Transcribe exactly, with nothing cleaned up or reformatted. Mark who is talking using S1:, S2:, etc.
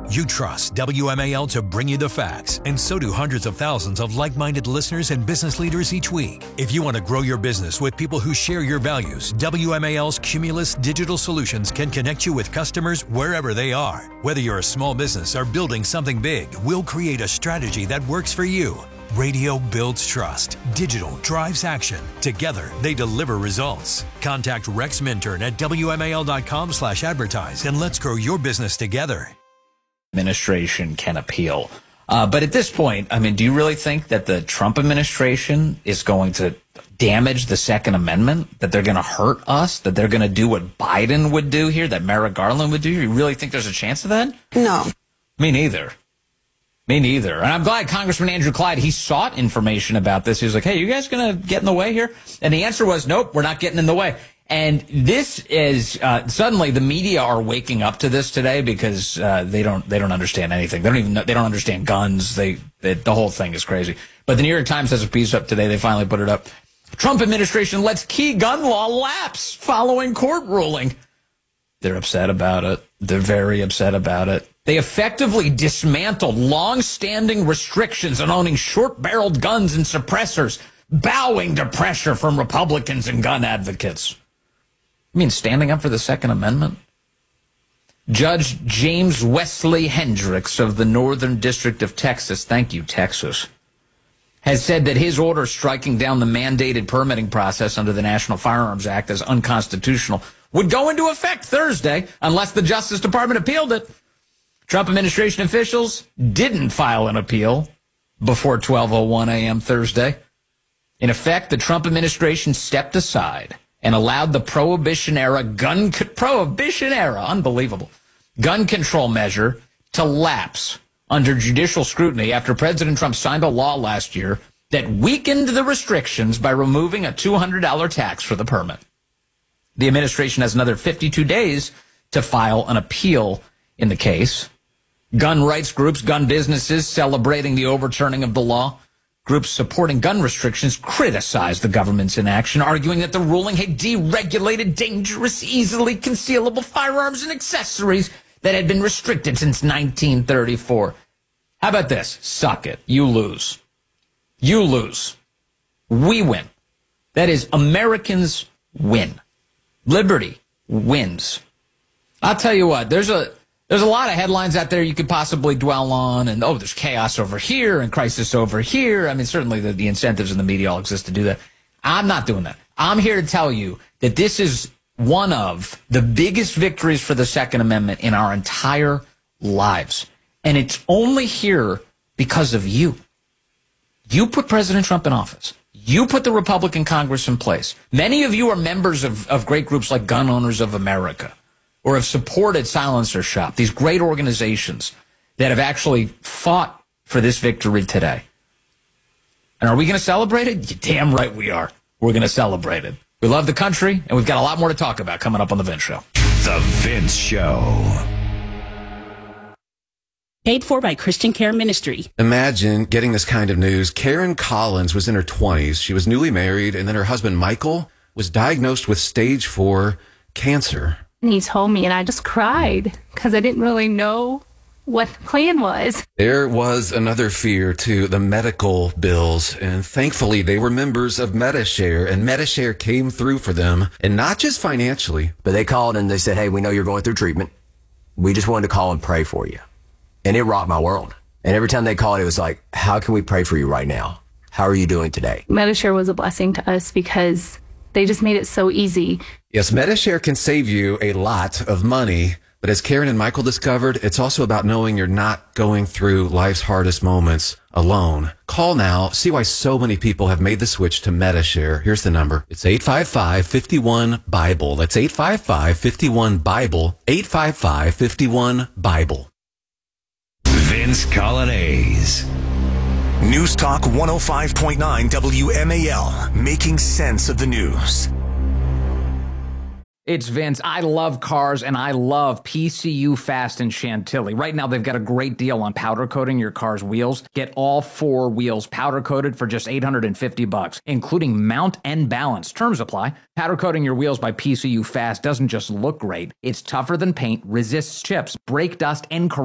S1: You trust W M A L to bring you the facts, and so do hundreds of thousands of like-minded listeners and business leaders each week. If you want to grow your business with people who share your values, W M A L's Cumulus Digital Solutions can connect you with customers wherever they are. Whether you're a small business or building something big, we'll create a strategy that works for you. Radio builds trust. Digital drives action. Together, they deliver results. Contact Rex Minturn at W M A L dot com slash advertise and let's grow your business together.
S2: Administration can appeal. Uh, but at this point, I mean, do you really think that the Trump administration is going to damage the Second Amendment, that they're going to hurt us, that they're going to do what Biden would do here, that Merrick Garland would do? You really think there's a chance of that?
S3: No.
S2: Me neither. Me neither. And I'm glad Congressman Andrew Clyde, he sought information about this. He was like, hey, you guys going to get in the way here? And the answer was, nope, we're not getting in the way. And this is uh, suddenly the media are waking up to this today because uh, they don't they don't understand anything. They don't even know, they don't understand guns. They, they the whole thing is crazy. But the New York Times has a piece up today. They finally put it up. Trump administration lets key gun law lapse following court ruling. They're upset about it. They're very upset about it. They effectively dismantled long-standing restrictions on owning short-barreled guns and suppressors, bowing to pressure from Republicans and gun advocates. I mean, standing up for the Second Amendment? Judge James Wesley Hendricks of the Northern District of Texas, thank you, Texas, has said that his order striking down the mandated permitting process under the National Firearms Act as unconstitutional would go into effect Thursday unless the Justice Department appealed it. Trump administration officials didn't file an appeal before twelve oh one a.m. Thursday. In effect, the Trump administration stepped aside and allowed the prohibition-era gun prohibition-era, unbelievable, gun control measure to lapse under judicial scrutiny after President Trump signed a law last year that weakened the restrictions by removing a two hundred dollars tax for the permit. The administration has another fifty-two days to file an appeal in the case. Gun rights groups, gun businesses celebrating the overturning of the law. Groups supporting gun restrictions criticized the government's inaction, arguing that the ruling had deregulated dangerous, easily concealable firearms and accessories that had been restricted since nineteen thirty-four. How about this? Suck it. You lose. You lose. We win. That is, Americans win. Liberty wins. I'll tell you what, there's a there's a lot of headlines out there you could possibly dwell on, and, oh, there's chaos over here and crisis over here. I mean, certainly the, the incentives in the media all exist to do that. I'm not doing that. I'm here to tell you that this is one of the biggest victories for the Second Amendment in our entire lives. And it's only here because of you. You put President Trump in office. You put the Republican Congress in place. Many of you are members of, of great groups like Gun Owners of America, or have supported Silencer Shop, these great organizations that have actually fought for this victory today. And are we going to celebrate it? You're damn right we are. We're going to celebrate it. We love the country, and we've got a lot more to talk about coming up on The Vince Show.
S1: The Vince Show.
S4: Paid for by Christian Care Ministry.
S5: Imagine getting this kind of news. Karen Collins was in her twenties. She was newly married, and then her husband, Michael, was diagnosed with stage four cancer.
S6: And he told me, and I just cried because I didn't really know what the plan was.
S5: There was another fear, too, the medical bills. And thankfully, they were members of Medi-Share, and Medi-Share came through for them, and not just financially.
S7: But they called and they said, hey, we know you're going through treatment. We just wanted to call and pray for you. And it rocked my world. And every time they called, it was like, how can we pray for you right now? How are you doing today?
S6: Medi-Share was a blessing to us because they just made it so easy.
S5: Yes, Medi-Share can save you a lot of money. But as Karen and Michael discovered, it's also about knowing you're not going through life's hardest moments alone. Call now. See why so many people have made the switch to Medi-Share. Here's the number. It's eight five five, five one, BIBLE. That's eight five five, five one, BIBLE. eight five five, five one, BIBLE.
S1: Vince Colonnese.
S8: News Talk one oh five point nine W M A L, making sense of the news.
S2: It's Vince. I love cars, and I love P C U Fast in Chantilly. Right now, they've got a great deal on powder coating your car's wheels. Get all four wheels powder coated for just eight hundred fifty bucks, including mount and balance. Terms apply. Powder coating your wheels by P C U Fast doesn't just look great. It's tougher than paint, resists chips, brake dust, and corrosion.